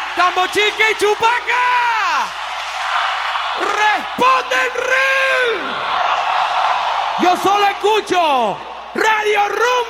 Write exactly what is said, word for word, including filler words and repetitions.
Tambo Chica y Chupaca. ¡Responden Ring! Yo solo escucho Radio Rumba.